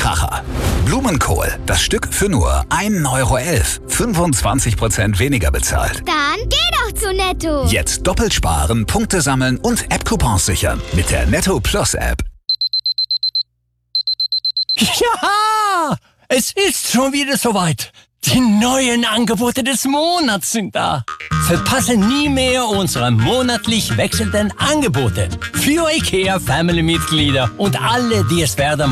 Kracher. Blumenkohl, das Stück für nur 1,11 €. 25% weniger bezahlt. Dann geh doch zu Netto. Jetzt doppelt sparen, Punkte sammeln und App-Coupons sichern mit der Netto Plus App. Ja, es ist schon wieder soweit. Die neuen Angebote des Monats sind da. Verpasse nie mehr unsere monatlich wechselnden Angebote für IKEA Family-Mitglieder und alle, die es werden